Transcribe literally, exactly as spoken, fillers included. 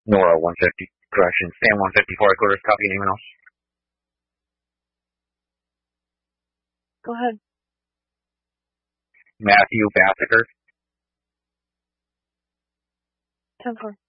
Nora one fifty, correction, Stan one fifty-four, headquarters, copy, anyone else? Go ahead. Matthew Bathiker. ten four.